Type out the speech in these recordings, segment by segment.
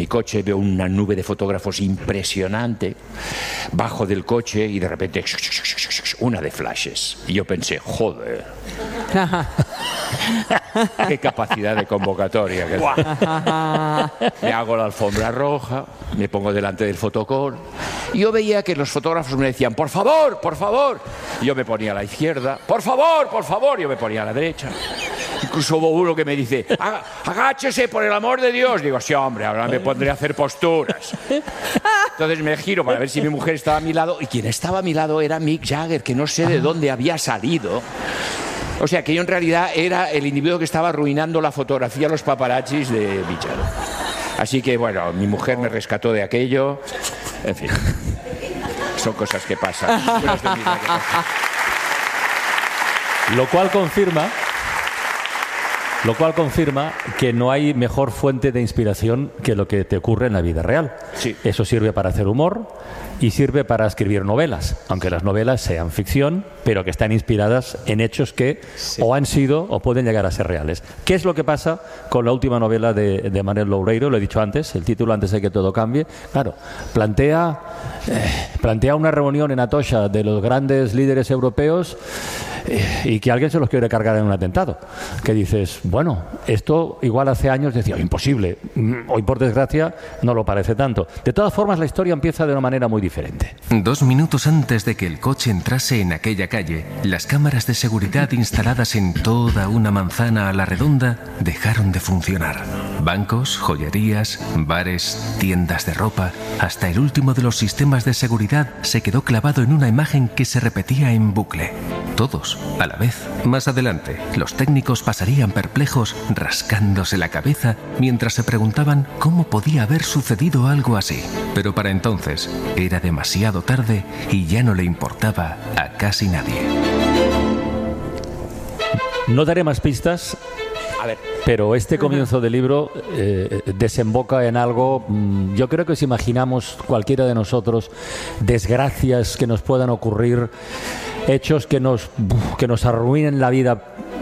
coche, veo una nube de fotógrafos impresionante, bajo del coche y de repente una de flashes. Y yo pensé, joder, qué capacidad de convocatoria. Me hago la alfombra roja, me pongo delante del fotocall y yo veía que los fotógrafos me decían, por favor, por favor. Y yo me ponía a la izquierda, por favor, yo me ponía a la derecha. Incluso hubo uno que me dice, agáchese por el amor de Dios. Digo, sí, hombre, ahora me pondré a hacer posturas. Entonces me giro para ver si mi mujer estaba a mi lado y quien estaba a mi lado era Mick Jagger, que no sé de dónde había salido. O sea, que yo en realidad era el individuo que estaba arruinando la fotografía a los paparazzis de Bicharo. Así que, bueno, mi mujer me rescató de aquello. En fin, son cosas que pasan. Lo cual confirma que no hay mejor fuente de inspiración que lo que te ocurre en la vida real. Sí. Eso sirve para hacer humor y sirve para escribir novelas, aunque las novelas sean ficción, pero que están inspiradas en hechos que o han sido o pueden llegar a ser reales. ¿Qué es lo que pasa con la última novela de Manuel Loureiro? Lo he dicho antes, el título Antes de que todo cambie. Claro, plantea una reunión en Atocha de los grandes líderes europeos y que alguien se los quiere cargar en un atentado. Que dices, bueno, esto igual hace años decía, imposible. Hoy, por desgracia, no lo parece tanto. De todas formas, la historia empieza de una manera muy diferente. 2 minutos antes de que el coche entrase en aquella calle, las cámaras de seguridad instaladas en toda una manzana a la redonda dejaron de funcionar. Bancos, joyerías, bares, tiendas de ropa, hasta el último de los sistemas de seguridad se quedó clavado en una imagen que se repetía en bucle. Todos, a la vez. Más adelante, los técnicos pasarían perplejos, rascándose la cabeza, mientras se preguntaban cómo podía haber sucedido algo así. Pero para entonces, era demasiado tarde y ya no le importaba a casi nadie. No daré más pistas. A ver. Pero este comienzo del libro desemboca en algo, yo creo que si imaginamos cualquiera de nosotros desgracias que nos puedan ocurrir, hechos que nos arruinen la vida,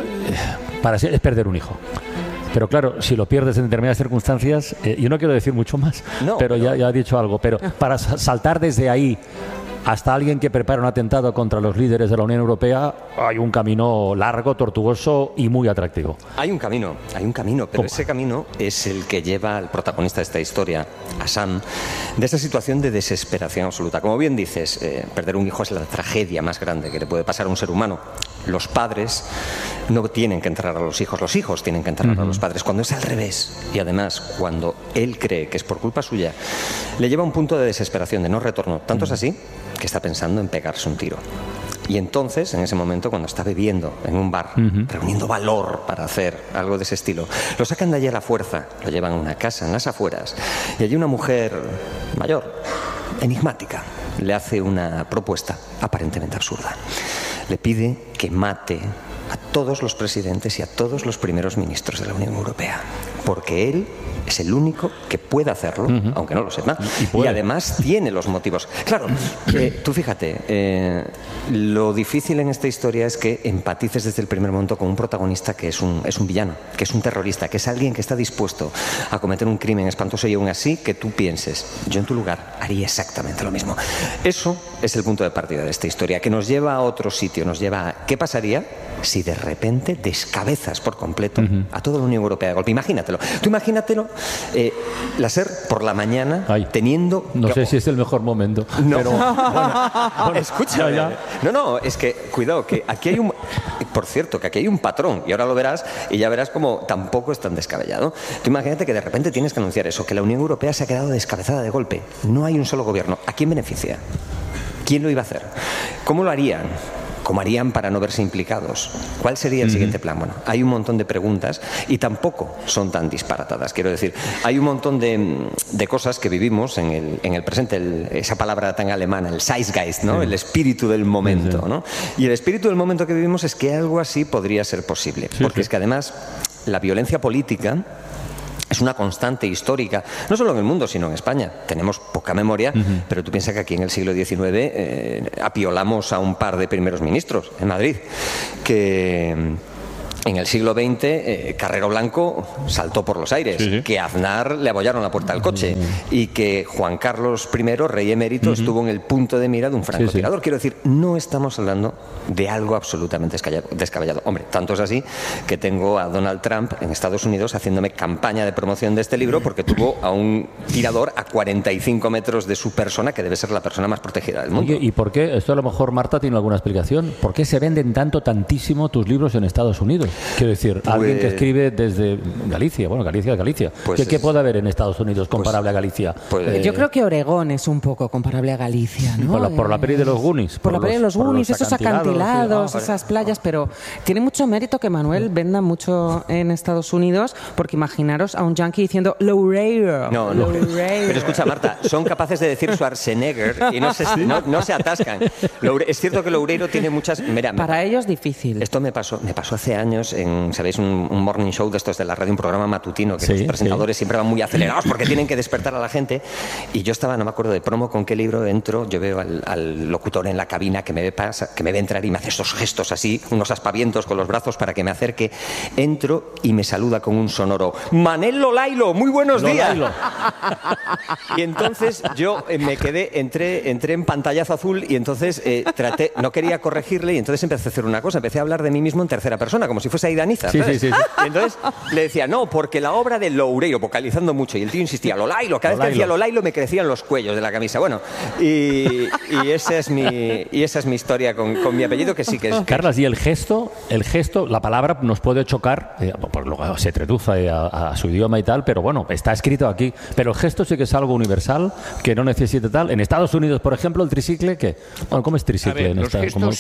es perder un hijo. Pero claro, si lo pierdes en determinadas circunstancias, yo no quiero decir mucho más, pero ya he dicho algo, pero para saltar desde ahí hasta alguien que prepara un atentado contra los líderes de la Unión Europea, hay un camino largo, tortuoso y muy atractivo. Hay un camino, pero ese camino es el que lleva al protagonista de esta historia, a Sam, de esa situación de desesperación absoluta. Como bien dices, perder un hijo es la tragedia más grande que le puede pasar a un ser humano. Los padres no tienen que enterrar a los hijos tienen que enterrar a los padres. Cuando es al revés, y además cuando él cree que es por culpa suya, le lleva a un punto de desesperación, de no retorno. Tanto es así que está pensando en pegarse un tiro. Y entonces, en ese momento, cuando está bebiendo en un bar, reuniendo valor para hacer algo de ese estilo, lo sacan de allí a la fuerza, lo llevan a una casa en las afueras, y allí una mujer mayor, enigmática, le hace una propuesta aparentemente absurda. Le pide que mate a todos los presidentes y a todos los primeros ministros de la Unión Europea, porque él es el único que puede hacerlo, aunque no lo sepa, y además tiene los motivos. Claro, tú fíjate, lo difícil en esta historia es que empatices desde el primer momento con un protagonista que es un villano, que es un terrorista, que es alguien que está dispuesto a cometer un crimen espantoso y aún así que tú pienses, yo en tu lugar haría exactamente lo mismo. Eso es el punto de partida de esta historia, que nos lleva a otro sitio, nos lleva a ¿qué pasaría si de repente descabezas por completo a toda la Unión Europea de golpe? Imagínatelo. Tú imagínatelo, la SER por la mañana teniendo... No sé si es el mejor momento. No, pero, bueno, escúchame. Ya. No, es que, cuidado, que aquí hay un... Por cierto, que aquí hay un patrón, y ahora lo verás, y ya verás como tampoco es tan descabellado. Tú imagínate que de repente tienes que anunciar eso, que la Unión Europea se ha quedado descabezada de golpe. No hay un solo gobierno. ¿A quién beneficia? ¿Quién lo iba a hacer? ¿Cómo lo harían? ¿Cómo harían para no verse implicados? ¿Cuál sería el siguiente plan? Bueno, hay un montón de preguntas y tampoco son tan disparatadas. Quiero decir, hay un montón de cosas que vivimos en el presente, esa palabra tan alemana, el Zeitgeist, ¿no? El espíritu del momento, ¿no? Y el espíritu del momento que vivimos es que algo así podría ser posible. Porque es que además la violencia política es una constante histórica, no solo en el mundo, sino en España. Tenemos poca memoria, pero tú piensas que aquí en el siglo XIX apiolamos a un par de primeros ministros en Madrid, que en el siglo XX, Carrero Blanco saltó por los aires, que a Aznar le abollaron la puerta al coche y que Juan Carlos I, rey emérito, estuvo en el punto de mira de un francotirador. Quiero decir, no estamos hablando de algo absolutamente descabellado. Hombre, tanto es así que tengo a Donald Trump en Estados Unidos haciéndome campaña de promoción de este libro porque tuvo a un tirador a 45 metros de su persona, que debe ser la persona más protegida del mundo. Oye, ¿y por qué? Esto a lo mejor Marta tiene alguna explicación. ¿Por qué se venden tantísimo tus libros en Estados Unidos? Quiero decir, alguien que escribe desde Galicia, bueno, Galicia es Galicia. Pues ¿Qué puede haber en Estados Unidos comparable a Galicia? Yo creo que Oregón es un poco comparable a Galicia, ¿no? Por la peli de los Goonies. Por la peli de los Goonies, esos acantilados, sí. esas playas, pero tiene mucho mérito que Manuel venda mucho en Estados Unidos, porque imaginaros a un yankee diciendo Loureiro. No. Pero escucha, Marta, son capaces de decir Schwarzenegger y no se atascan. Es cierto que Loureiro tiene muchas... Mira, para ellos difícil. Esto me pasó hace años en, ¿sabéis? Un morning show de estos de la radio, un programa matutino, que los presentadores siempre van muy acelerados porque tienen que despertar a la gente. Y yo estaba, no me acuerdo de promo con qué libro, entro, yo veo al locutor en la cabina que me ve entrar y me hace estos gestos así, unos aspavientos con los brazos para que me acerque. Entro y me saluda con un sonoro: Manel Lolailo, muy buenos días. Y entonces yo me quedé, entré en pantallazo azul y entonces no quería corregirle y entonces empecé a hacer una cosa, empecé a hablar de mí mismo en tercera persona, como si fuese Aidaniza, ¿sabes? Sí. Y entonces le decía, no, porque la obra de Loureiro, vocalizando mucho, y el tío insistía, Lolailo, cada vez que decía Lolailo me crecían los cuellos de la camisa. Bueno, y esa es mi historia con mi apellido, que sí que es... Carlas, y el gesto, la palabra nos puede chocar, pues luego se traduce a su idioma y tal, pero bueno, está escrito aquí. Pero el gesto sí que es algo universal, que no necesita tal. En Estados Unidos, por ejemplo, el tricicle, ¿qué? Bueno, ¿cómo es tricicle? Los gestos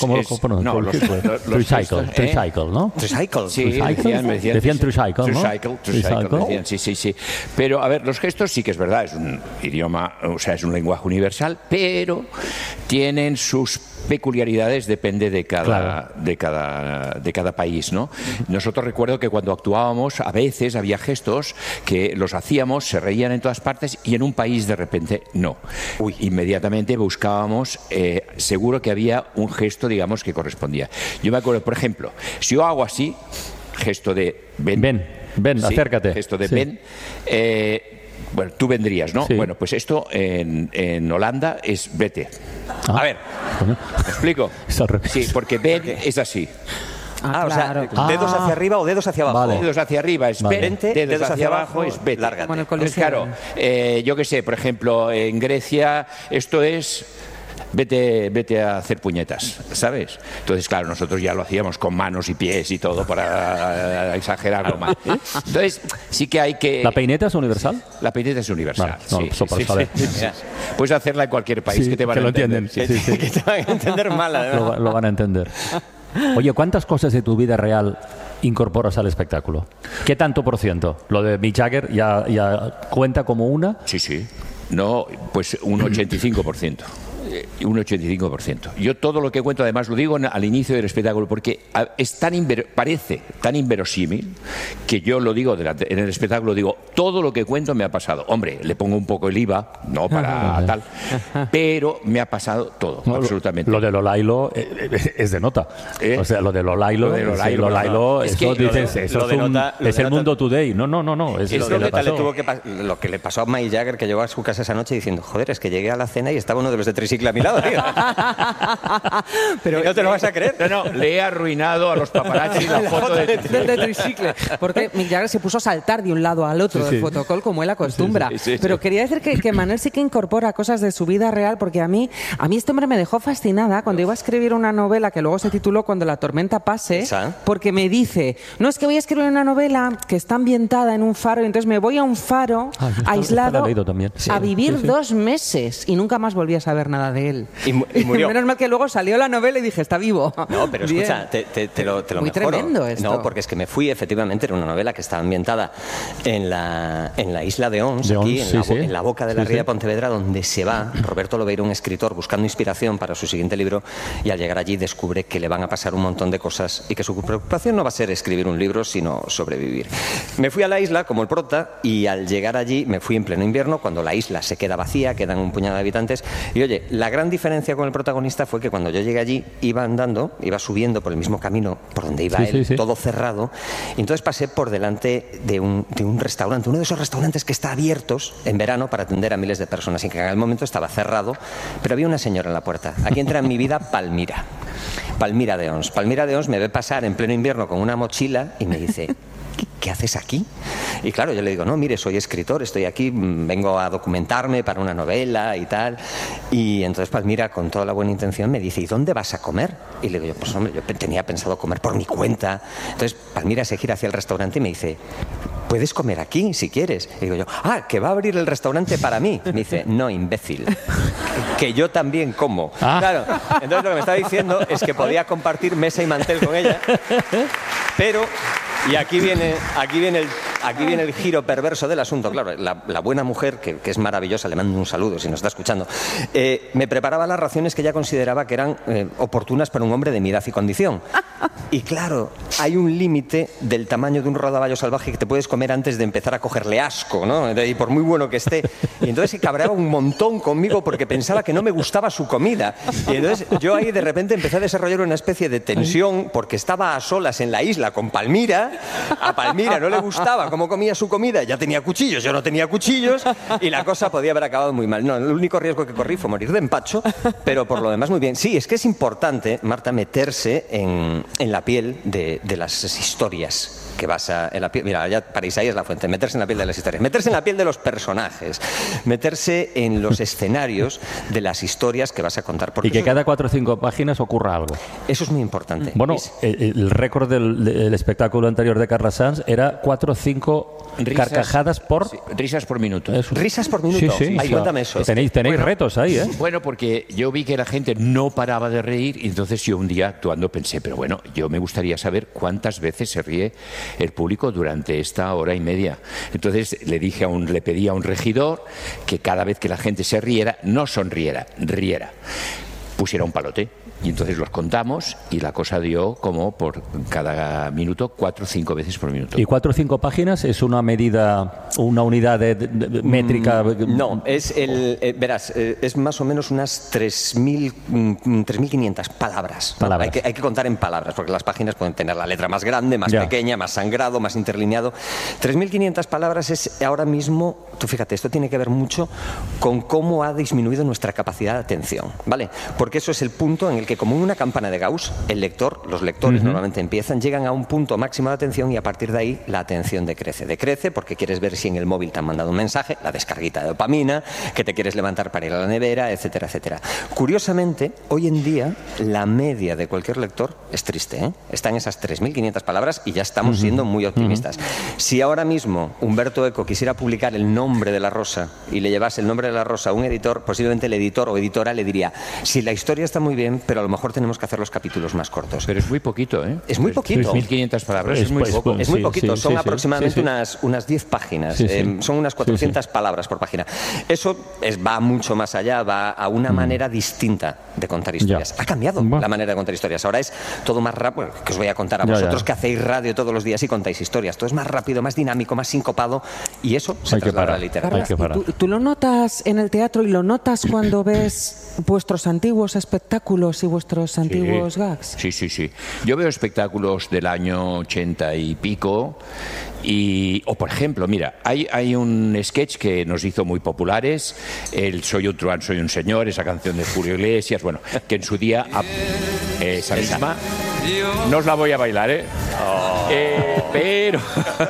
tricycle, ¿no? Tricycle. Sí, decían tricycle, ¿no? Tricycle, sí. Pero, a ver, los gestos sí que es verdad, es un idioma, o sea, es un lenguaje universal, pero tienen sus peculiaridades, depende de cada país, ¿no? Nosotros recuerdo que cuando actuábamos, a veces había gestos que los hacíamos, se reían en todas partes y en un país de repente no. Inmediatamente buscábamos, seguro que había un gesto, digamos, que correspondía. Yo me acuerdo, por ejemplo, si yo hago así, gesto de ven, sí, acércate. Gesto de ven, bueno, tú vendrías, ¿no? Sí. Bueno, pues esto en Holanda es vete. A ver, ¿me explico? Sí, porque ven es así. O sea, dedos hacia arriba o dedos hacia abajo. Vale. Dedos hacia arriba es vente, dedos hacia abajo es vete. Lárgate. Bueno, Entonces, claro, yo qué sé, por ejemplo, en Grecia esto es... Vete a hacer puñetas, ¿sabes? Entonces, claro, nosotros ya lo hacíamos con manos y pies y todo para exagerarlo más. Entonces, sí que hay que... ¿La peineta es universal? La peineta es universal, vale, sí. Puedes hacerla en cualquier país que te van a entender. Que te van a entender mal, además. Lo van a entender. Oye, ¿cuántas cosas de tu vida real incorporas al espectáculo? ¿Qué tanto por ciento? Lo de Mick Jagger ya cuenta como una. Sí. No, pues un 85%. Un 85%. Yo todo lo que cuento, además, lo digo al inicio del espectáculo, porque es parece tan inverosímil que yo lo digo en el espectáculo, digo, todo lo que cuento me ha pasado. Hombre, le pongo un poco el IVA, no para tal, pero me ha pasado todo, absolutamente. Lo de Lolailo es de nota. O sea, lo de Lolailo, es eso que dices, eso es el mundo today. No. Es lo que le pasó. Lo que le pasó a Mick Jagger, que llegó a su casa esa noche diciendo, joder, es que llegué a la cena y estaba uno de los de Tricicle a mi lado, tío. Pero no te lo vas a creer. No, le he arruinado a los paparazzi la foto de tricicle. Porque Mick Jagger se puso a saltar de un lado al otro del fotocall como él acostumbra. Sí. Pero quería decir que Manuel sí que incorpora cosas de su vida real, porque a mí este hombre me dejó fascinada cuando iba a escribir una novela que luego se tituló Cuando la tormenta pase, porque me dice, no, es que voy a escribir una novela que está ambientada en un faro y entonces me voy a un faro aislado a vivir 2 meses y nunca más volví a saber nada de él. Y murió. Menos mal que luego salió la novela y dije, está vivo. No, pero escucha, te lo muy mejoro. Tremendo esto. No, porque es que me fui, efectivamente, era una novela que estaba ambientada en la isla de Ons, aquí, en la boca de la ría de Pontevedra, donde se va Roberto Lobeira, un escritor, buscando inspiración para su siguiente libro, y al llegar allí descubre que le van a pasar un montón de cosas y que su preocupación no va a ser escribir un libro, sino sobrevivir. Me fui a la isla como el prota y al llegar allí me fui en pleno invierno, cuando la isla se queda vacía, quedan un puñado de habitantes, y oye, la La gran diferencia con el protagonista fue que cuando yo llegué allí iba andando, iba subiendo por el mismo camino por donde iba él, todo cerrado, y entonces pasé por delante de un restaurante, uno de esos restaurantes que está abiertos en verano para atender a miles de personas, y que en aquel momento estaba cerrado, pero había una señora en la puerta. Aquí entra en mi vida Palmira de Ons. Palmira de Ons me ve pasar en pleno invierno con una mochila y me dice: ¿qué haces aquí? Y claro, yo le digo, no, mire, soy escritor, estoy aquí, vengo a documentarme para una novela y tal. Y entonces Palmira, con toda la buena intención, me dice: ¿y dónde vas a comer? Y le digo, pues hombre, yo tenía pensado comer por mi cuenta. Entonces Palmira se gira hacia el restaurante y me dice: puedes comer aquí si quieres. Y digo yo, que va a abrir el restaurante para mí. Me dice, no, imbécil, que yo también como. Claro, entonces lo que me estaba diciendo es que podía compartir mesa y mantel con ella, pero... Y aquí viene el giro perverso del asunto. Claro, la buena mujer, que es maravillosa, le mando un saludo si nos está escuchando, me preparaba las raciones que ella consideraba que eran oportunas para un hombre de mi edad y condición. Y claro, hay un límite del tamaño de un rodaballo salvaje que te puedes comer antes de empezar a cogerle asco, ¿no? Y por muy bueno que esté. Y entonces se cabreaba un montón conmigo porque pensaba que no me gustaba su comida. Y entonces yo ahí de repente empecé a desarrollar una especie de tensión porque estaba a solas en la isla con Palmira. A Palmira no le gustaba cómo comía su comida, ya tenía cuchillos, yo no tenía cuchillos, y la cosa podía haber acabado muy mal. No, el único riesgo que corrí fue morir de empacho, pero por lo demás muy bien. Sí, es que es importante, Marta, meterse en la piel de las historias que basa en la piel. Mira, ya para Isaías La Fuente, meterse en la piel de las historias, meterse en la piel de los personajes, meterse en los escenarios de las historias que vas a contar. Y que cada 4 o 5 páginas ocurra algo. Eso es muy importante. Bueno, el récord del espectáculo anterior de Carla Sanz era 4 o 5 carcajadas por... Sí, risas por minuto. Risas por minuto. Sí. Ay, cuéntame eso. Tenéis retos ahí, ¿eh? Bueno, porque yo vi que la gente no paraba de reír, y entonces yo un día actuando pensé, pero bueno, yo me gustaría saber cuántas veces se ríe el público durante esta hora y media. Entonces le pedí a un regidor que cada vez que la gente se riera, no sonriera, riera, pusiera un palote. Y entonces los contamos y la cosa dio como por cada minuto 4 o 5 veces por minuto. ¿Y 4 o 5 páginas es una medida, una unidad de métrica? No, verás, es más o menos unas 3.500 palabras. ¿No? Hay que contar en palabras, porque las páginas pueden tener la letra más grande, más pequeña, más sangrado, más interlineado. 3.500 palabras es ahora mismo, tú fíjate, esto tiene que ver mucho con cómo ha disminuido nuestra capacidad de atención, ¿vale? Porque eso es el punto en el que, como en una campana de Gauss, los lectores normalmente llegan a un punto máximo de atención, y a partir de ahí la atención decrece. Decrece porque quieres ver si en el móvil te han mandado un mensaje, la descarguita de dopamina, que te quieres levantar para ir a la nevera, etcétera, etcétera. Curiosamente, hoy en día la media de cualquier lector es triste, ¿eh? Está en esas 3.500 palabras y ya estamos siendo muy optimistas. Si ahora mismo Humberto Eco quisiera publicar El nombre de la rosa y le llevase El nombre de la rosa a un editor, posiblemente el editor o editora le diría: si la historia está muy bien, pero a lo mejor tenemos que hacer los capítulos más cortos. Pero es muy poquito, ¿eh? Es muy poquito. 3.500 palabras es muy poco. Es muy poquito, son aproximadamente unas 10 páginas. Son unas 400 palabras por página. Eso va mucho más allá, va a una manera distinta de contar historias. Ha cambiado la manera de contar historias. Ahora es todo más rápido, que os voy a contar a vosotros que hacéis radio todos los días y contáis historias. Todo es más rápido, más dinámico, más sincopado, y eso se traslada a la literatura. ¿Tú lo notas en el teatro y lo notas cuando ves vuestros antiguos espectáculos y vuestros antiguos gags? Sí. Yo veo espectáculos del año 80 y pico, o por ejemplo, mira, hay un sketch que nos hizo muy populares, el Soy un truán, soy un señor, esa canción de Julio Iglesias, bueno, que en su día, esa misma, no os la voy a bailar, pero...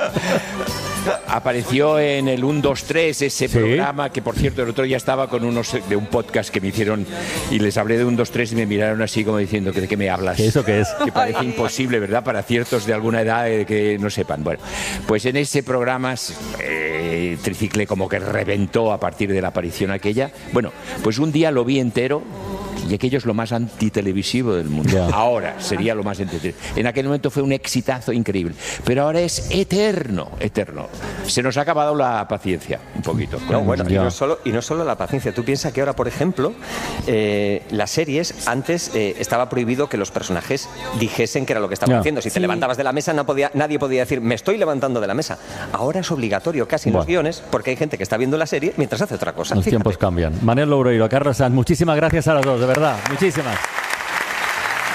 apareció en el 1, 2, 3 ese programa, que por cierto el otro día estaba con unos de un podcast que me hicieron y les hablé de 1, 2, 3 y me miraron así como diciendo: ¿de qué me hablas? ¿Eso qué es? Que parece imposible, ¿verdad? Para ciertos de alguna edad que no sepan. Bueno, pues en ese programa Tricicle como que reventó a partir de la aparición aquella. Bueno, pues un día lo vi entero Y aquello es lo más antitelevisivo del mundo. Ya. Ahora sería lo más entretenido. En aquel momento fue un exitazo increíble. Pero ahora es eterno, eterno. Se nos ha acabado la paciencia, un poquito. No, bueno, y no solo la paciencia. Tú piensas que ahora, por ejemplo, las series, antes estaba prohibido que los personajes dijesen qué era lo que estaban haciendo. Si te levantabas de la mesa, nadie podía decir, me estoy levantando de la mesa. Ahora es obligatorio casi en los guiones, porque hay gente que está viendo la serie mientras hace otra cosa. Los tiempos cambian. Manel Loureiro, Carlos Sanz, muchísimas gracias a los dos, de verdad. Muchísimas.